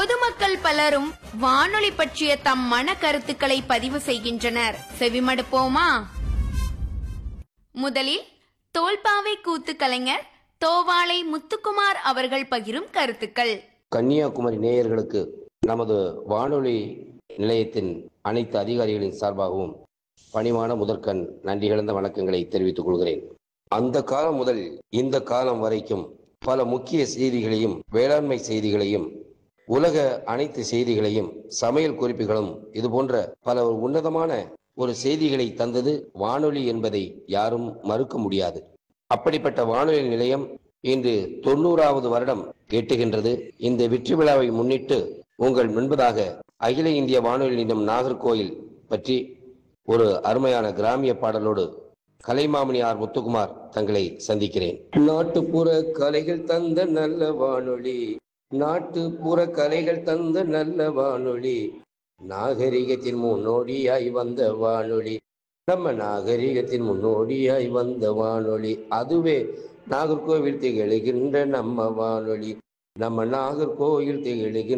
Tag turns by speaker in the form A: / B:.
A: பொதுமக்கள் பலரும் வானொலி பற்றிய தம் மன கருத்துக்களை பதிவு செய்கின்றனர். செவிமடுப்போமா? முதலில் தோல்பாவை கூத்து கலைஞர் தோவாளை முத்துக்குமார் அவர்கள் பகிரும் கருத்துக்கள்.
B: கன்னியாகுமரி நேயர்களுக்கு நமது வானொலி நிலையத்தின் அனைத்து அதிகாரிகளின் சார்பாகவும் பணிவான முதற்கண் நன்றி கலந்த வணக்கங்களை தெரிவித்துக் கொள்கிறேன். அந்த காலம் முதல் இந்த காலம் வரைக்கும் பல முக்கிய செய்திகளையும், வேளாண்மை செய்திகளையும், உலக அனைத்து செய்திகளையும், சமையல் குறிப்புகளும் இது போன்ற பல உன்னதமான ஒரு செய்திகளை தந்தது வானொலி என்பதை யாரும் மறுக்க முடியாது. அப்படிப்பட்ட வானொலி நிலையம் இன்று 90வது வருடம் எட்டுகின்றது. இந்த வெற்றி விழாவை முன்னிட்டு உங்கள் முன்பதாக அகில இந்திய வானொலி நிலையம் நாகர்கோயில் பற்றி ஒரு அருமையான கிராமிய பாடலோடு கலைமாமணி ஆர் முத்துக்குமார் தங்களை சந்திக்கிறேன். நாட்டுப்புற கலைகள் தந்த நல்ல வானொலி, நாட்டுப்புற கலைகள் தந்த நல்ல வானொலி, நாகரிகத்தின் முன்னோடியாய் வந்த வானொலி, நம்ம நாகரிகத்தின் முன்னோடியாய் வந்த வானொலி, அதுவே நாகர்கோவில் திகழ்கின்ற நம்ம வானொலி, நம்ம நாகர்கோவில் திகழ்கின்ற